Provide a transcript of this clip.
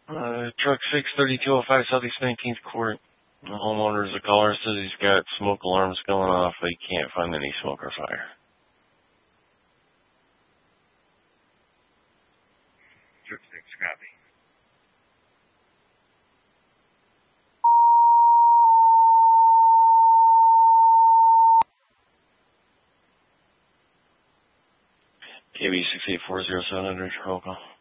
Truck 63205 Southeast 19th Court. The homeowner is a caller, says he's got smoke alarms going off, but he can't find any smoke or fire. Truck 6, copy. KB 6840700, roll call.